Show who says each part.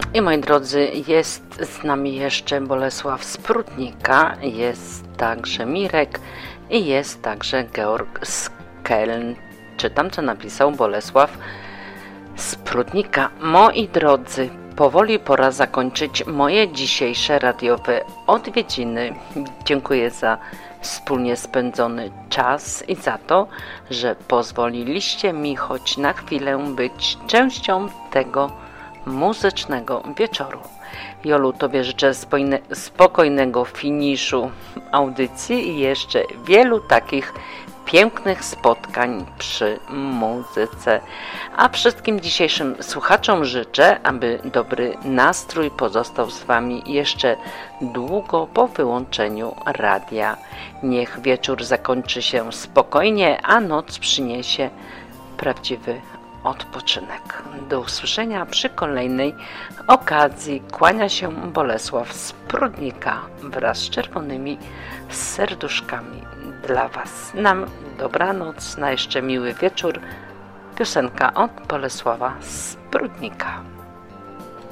Speaker 1: I moi drodzy, jest z nami jeszcze Bolesław z Prudnika, jest także Mirek i jest także Georg z Keln. Czytam, co napisał Bolesław z Prudnika. Moi drodzy, powoli pora zakończyć moje dzisiejsze radiowe odwiedziny. Dziękuję za wspólnie spędzony czas i za to, że pozwoliliście mi choć na chwilę być częścią tego muzycznego wieczoru. Jolu, Tobie życzę spokojnego finiszu audycji i jeszcze wielu takich pięknych spotkań przy muzyce. A wszystkim dzisiejszym słuchaczom życzę, aby dobry nastrój pozostał z Wami jeszcze długo po wyłączeniu radia. Niech wieczór zakończy się spokojnie, a noc przyniesie prawdziwy odpoczynek. Do usłyszenia przy kolejnej okazji. Kłania się Bolesław z Prudnika wraz z czerwonymi serduszkami dla Was. Nam dobranoc, na jeszcze miły wieczór. Piosenka od Bolesława z Prudnika.